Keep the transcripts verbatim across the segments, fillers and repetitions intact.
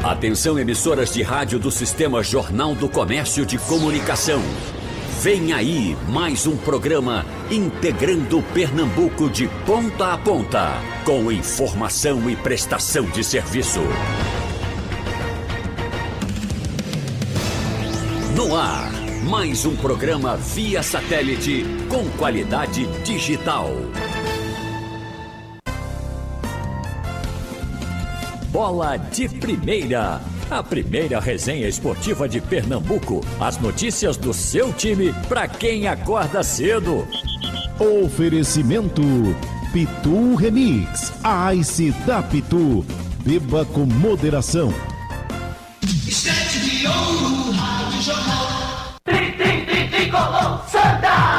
Atenção, emissoras de rádio do Sistema Jornal do Comércio de Comunicação. Vem aí mais um programa integrando Pernambuco de ponta a ponta, com informação e prestação de serviço. No ar, mais um programa via satélite com qualidade digital. Bola de Primeira, a primeira resenha esportiva de Pernambuco. As notícias do seu time para quem acorda cedo. Oferecimento Pitu Remix, a Ice da Pitu. Beba com moderação. Estete de ouro, Rádio Jornal. Tri, tri, tri, tricolor, Santa!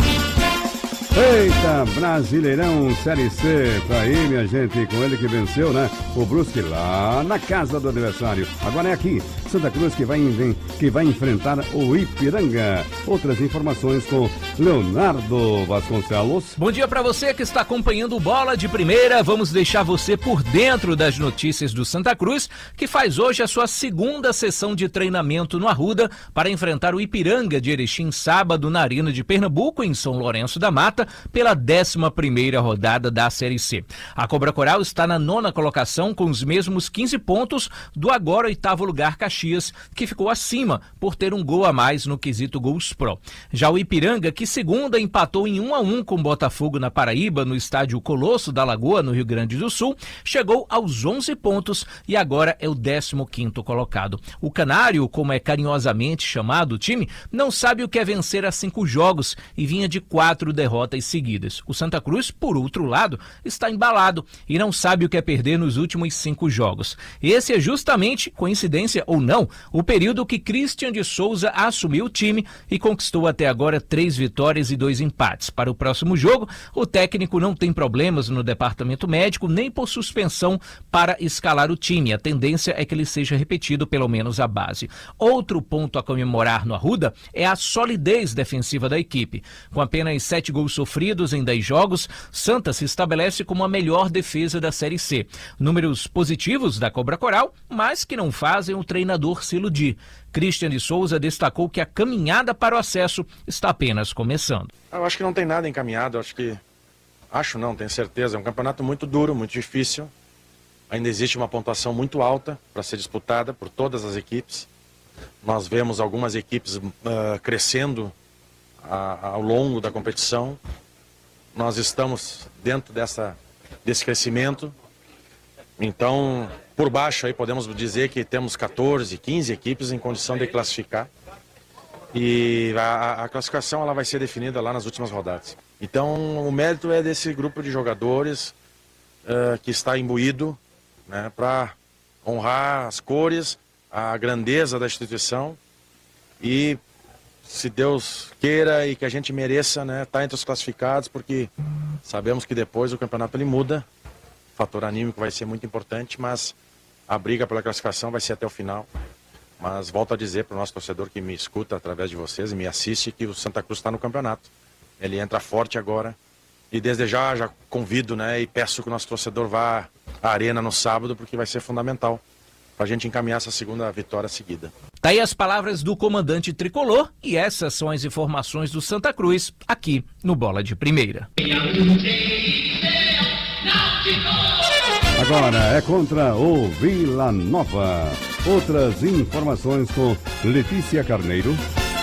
Eita, Brasileirão Série C, tá aí, minha gente, com ele que venceu, né? O Brusque lá na casa do adversário. Agora é aqui, Santa Cruz que vai, que vai enfrentar o Ipiranga. Outras informações com Leonardo Vasconcelos. Bom dia pra você que está acompanhando o Bola de Primeira. Vamos deixar você por dentro das notícias do Santa Cruz, que faz hoje a sua segunda sessão de treinamento no Arruda para enfrentar o Ipiranga de Erechim sábado na Arena de Pernambuco, em São Lourenço da Mata, pela décima primeira rodada da Série C. A Cobra Coral está na nona colocação com os mesmos quinze pontos do agora oitavo lugar Caxias, que ficou acima por ter um gol a mais no quesito Gols Pro. Já o Ipiranga, que segunda empatou em um a um com o Botafogo na Paraíba, no estádio Colosso da Lagoa, no Rio Grande do Sul, chegou aos onze pontos e agora é o décimo quinto colocado. O Canário, como é carinhosamente chamado o time, não sabe o que é vencer a cinco jogos e vinha de quatro derrotas seguidas. O Santa Cruz, por outro lado, está embalado e não sabe o que é perder nos últimos cinco jogos. Esse é justamente, coincidência ou não, o período que Christian de Souza assumiu o time e conquistou até agora três vitórias e dois empates. Para o próximo jogo, o técnico não tem problemas no departamento médico nem por suspensão para escalar o time. A tendência é que ele seja repetido, pelo menos a base. Outro ponto a comemorar no Arruda é a solidez defensiva da equipe. Com apenas sete gols sofridos em dez jogos, Santa se estabelece como a melhor defesa da Série C. Números positivos da Cobra Coral, mas que não fazem o treinador se iludir. Christian de Souza destacou que a caminhada para o acesso está apenas começando. Eu acho que não tem nada encaminhado, acho que... Acho não, tenho certeza. É um campeonato muito duro, muito difícil. Ainda existe uma pontuação muito alta para ser disputada por todas as equipes. Nós vemos algumas equipes uh, crescendo a, ao longo da competição. Nós estamos dentro dessa, desse crescimento. Então, por baixo aí podemos dizer que temos quatorze, quinze equipes em condição de classificar. E a, a classificação ela vai ser definida lá nas últimas rodadas. Então, o mérito é desse grupo de jogadores uh, que está imbuído, né, para honrar as cores, a grandeza da instituição e, se Deus queira e que a gente mereça, né, estar entre os classificados, porque sabemos que depois o campeonato ele muda, o fator anímico vai ser muito importante, mas a briga pela classificação vai ser até o final. Mas volto a dizer para o nosso torcedor que me escuta através de vocês e me assiste que o Santa Cruz está no campeonato. Ele entra forte agora e desde já já convido, né, e peço que o nosso torcedor vá à arena no sábado, porque vai ser fundamental para a gente encaminhar essa segunda vitória seguida. Tá aí as palavras do comandante tricolor e essas são as informações do Santa Cruz aqui no Bola de Primeira. Agora é contra o Vila Nova. Outras informações com Letícia Carneiro.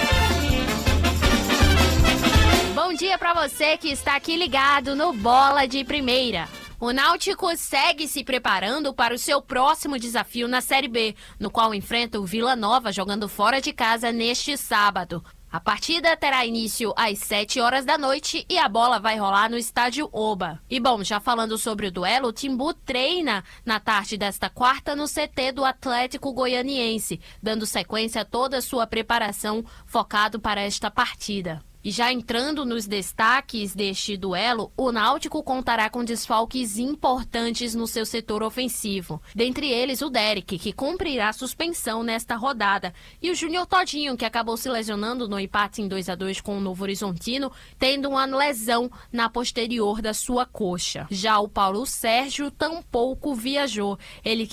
Bom dia para você que está aqui ligado no Bola de Primeira. O Náutico segue se preparando para o seu próximo desafio na Série B, no qual enfrenta o Vila Nova jogando fora de casa neste sábado. A partida terá início às sete horas da noite e a bola vai rolar no estádio Oba. E bom, já falando sobre o duelo, o Timbu treina na tarde desta quarta no C T do Atlético Goianiense, dando sequência a toda a sua preparação focado para esta partida. E já entrando nos destaques deste duelo, o Náutico contará com desfalques importantes no seu setor ofensivo. Dentre eles, o Derek, que cumprirá suspensão nesta rodada, e o Júnior Todinho, que acabou se lesionando no empate em dois a dois com o Novo Horizontino, tendo uma lesão na posterior da sua coxa. Já o Paulo Sérgio tampouco viajou. Ele